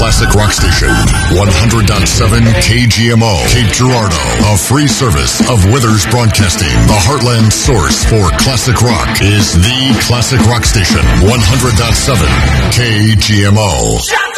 classic rock station. 100.7 KGMO, Cape Girardeau. A free service of Withers Broadcasting. The heartland source for classic rock is the classic rock station. 100.7 KGMO.